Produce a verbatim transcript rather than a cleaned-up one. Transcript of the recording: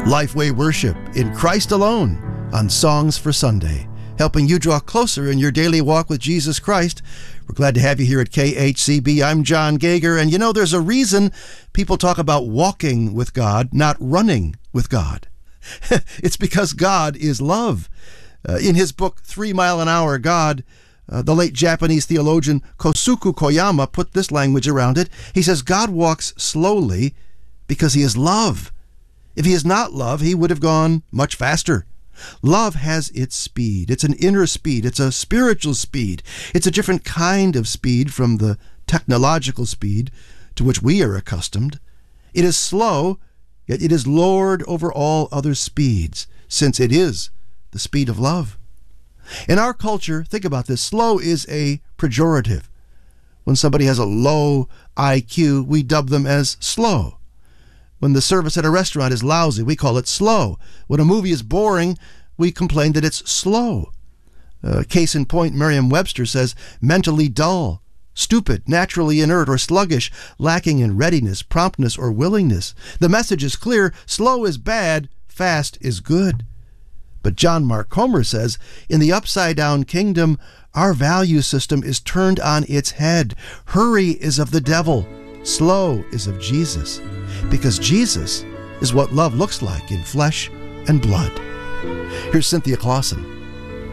Lifeway Worship in Christ alone on Songs for Sunday, helping you draw closer in your daily walk with Jesus Christ. We're glad to have you here at K H C B. I'm John Gager, and you know, there's a reason people talk about walking with God, not running with God. It's because God is love. Uh, in his book, Three Mile an Hour God, uh, the late Japanese theologian Kosuke Koyama put this language around it. He says, God walks slowly because he is love. If he is not love, he would have gone much faster. Love has its speed. It's an inner speed. It's a spiritual speed. It's a different kind of speed from the technological speed to which we are accustomed. It is slow, yet it is Lord over all other speeds, since it is the speed of love. In our culture, think about this, slow is a pejorative. When somebody has a low I Q, we dub them as slow. When the service at a restaurant is lousy, we call it slow. When a movie is boring, we complain that it's slow. Uh, case in point, Merriam-Webster says, mentally dull, stupid, naturally inert, or sluggish, lacking in readiness, promptness, or willingness. The message is clear. Slow is bad, fast is good. But John Mark Comer says, in the upside-down kingdom, our value system is turned on its head. Hurry is of the devil. Slow is of Jesus. Because Jesus is what love looks like in flesh and blood. Here's Cynthia Clausen.